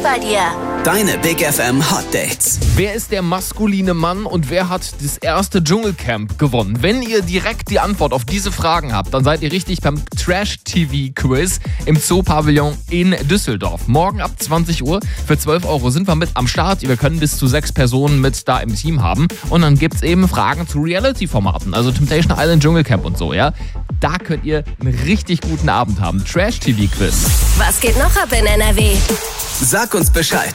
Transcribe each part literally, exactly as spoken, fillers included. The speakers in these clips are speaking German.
bei dir. Deine Big F M Hot Dates. Wer ist der maskuline Mann und wer hat das erste Dschungelcamp gewonnen? Wenn ihr direkt die Antwort auf diese Fragen habt, dann seid ihr richtig beim Trash-T V-Quiz im Zoo-Pavillon in Düsseldorf. Morgen ab zwanzig Uhr für zwölf Euro sind wir mit am Start. Wir können bis zu sechs Personen mit da im Team haben. Und dann gibt es eben Fragen zu Reality-Formaten, also Temptation Island, Dschungelcamp und so, ja. Da könnt ihr einen richtig guten Abend haben. Trash-T V-Quiz. Was geht noch ab in N R W? Sag uns Bescheid.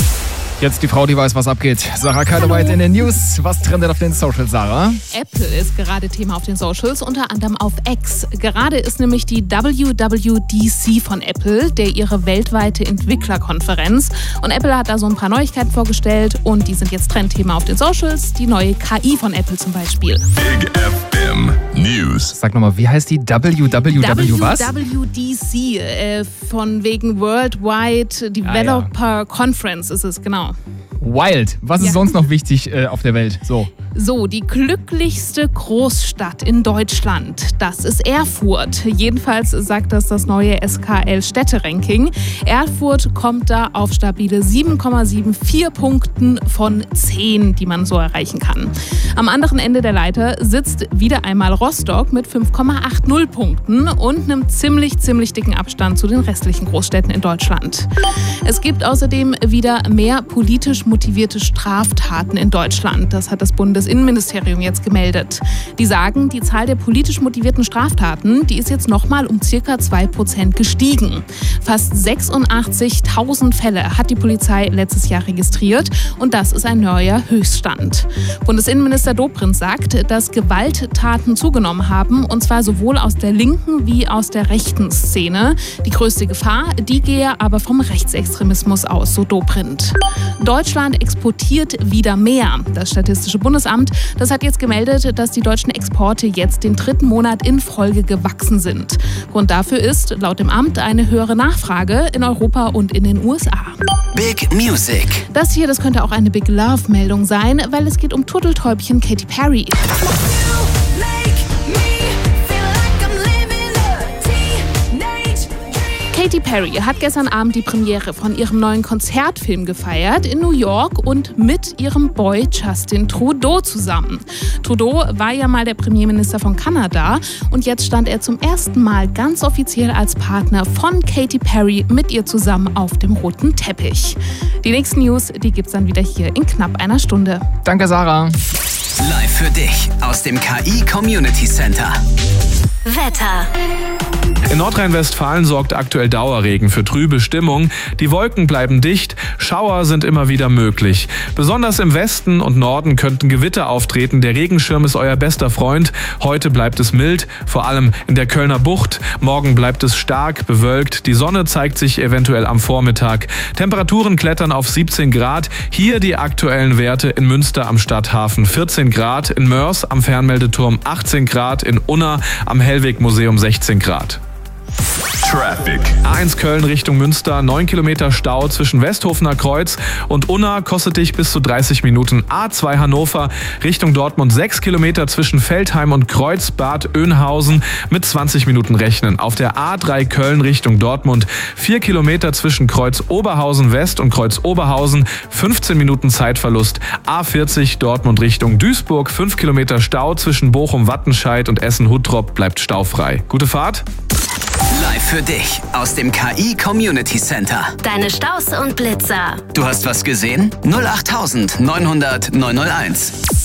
Jetzt die Frau, die weiß, was abgeht. Sarah Kaloweit in den News. Was trendet auf den Socials, Sarah? Apple ist gerade Thema auf den Socials, unter anderem auf X. Gerade ist nämlich die W W D C von Apple, der ihre weltweite Entwicklerkonferenz. Und Apple hat da so ein paar Neuigkeiten vorgestellt und die sind jetzt Trendthema auf den Socials. Die neue K I von Apple zum Beispiel. Big F M News. Sag nochmal, wie heißt die W W W was? W W D C, äh, von wegen Worldwide Developer Ah, ja. Conference ist es, genau. Wild. Was ist Ja. sonst noch wichtig äh, auf der Welt? So. So, die glücklichste Großstadt in Deutschland, das ist Erfurt. Jedenfalls sagt das das neue S K L-Städte-Ranking. Erfurt kommt da auf stabile sieben Komma vierundsiebzig Punkten von zehn, die man so erreichen kann. Am anderen Ende der Leiter sitzt wieder einmal Rostock mit fünf Komma achtzig Punkten und einem ziemlich, ziemlich dicken Abstand zu den restlichen Großstädten in Deutschland. Es gibt außerdem wieder mehr politisch motivierte Straftaten in Deutschland. Das hat das Bundesinnenministerium jetzt gemeldet. Die sagen, die Zahl der politisch motivierten Straftaten, die ist jetzt nochmal um circa zwei Prozent gestiegen. Fast sechsundachtzigtausend Fälle hat die Polizei letztes Jahr registriert und das ist ein neuer Höchststand. Bundesinnenminister Dobrindt sagt, dass Gewalttaten zugenommen haben und zwar sowohl aus der linken wie aus der rechten Szene. Die größte Gefahr, die gehe aber vom Rechtsextremismus aus, so Dobrindt. Deutschland exportiert wieder mehr. Das Statistische Bundesamt, das hat jetzt gemeldet, dass die deutschen Exporte jetzt den dritten Monat in Folge gewachsen sind. Grund dafür ist laut dem Amt eine höhere Nachfrage in Europa und in den U S A. Big Music. Das hier, das könnte auch eine Big Love-Meldung sein, weil es geht um Turteltäubchen Katy Perry. Katy Perry hat gestern Abend die Premiere von ihrem neuen Konzertfilm gefeiert in New York und mit ihrem Boy Justin Trudeau zusammen. Trudeau war ja mal der Premierminister von Kanada und jetzt stand er zum ersten Mal ganz offiziell als Partner von Katy Perry mit ihr zusammen auf dem roten Teppich. Die nächsten News, die gibt's dann wieder hier in knapp einer Stunde. Danke, Sarah. Live für dich aus dem K I Community Center. Wetter. In Nordrhein-Westfalen sorgt aktuell Dauerregen für trübe Stimmung. Die Wolken bleiben dicht, Schauer sind immer wieder möglich. Besonders im Westen und Norden könnten Gewitter auftreten. Der Regenschirm ist euer bester Freund. Heute bleibt es mild, vor allem in der Kölner Bucht. Morgen bleibt es stark bewölkt. Die Sonne zeigt sich eventuell am Vormittag. Temperaturen klettern auf siebzehn Grad. Hier die aktuellen Werte in Münster am Stadthafen vierzehn Grad, in Mörs am Fernmeldeturm achtzehn Grad, in Unna am Hellweg-Museum sechzehn Grad. Traffic. A eins Köln Richtung Münster, neun Kilometer Stau zwischen Westhofener Kreuz und Unna, kostet dich bis zu dreißig Minuten. A zwei Hannover Richtung Dortmund, sechs Kilometer zwischen Feldheim und Kreuzbad Oeynhausen mit zwanzig Minuten rechnen. Auf der A drei Köln Richtung Dortmund, vier Kilometer zwischen Kreuz Oberhausen West und Kreuz Oberhausen, fünfzehn Minuten Zeitverlust. A vierzig Dortmund Richtung Duisburg, fünf Kilometer Stau zwischen Bochum-Wattenscheid und Essen-Huttrop, bleibt staufrei. Gute Fahrt. Live für dich aus dem K I Community Center. Deine Staus und Blitzer. Du hast was gesehen? null acht neun null null neun null eins.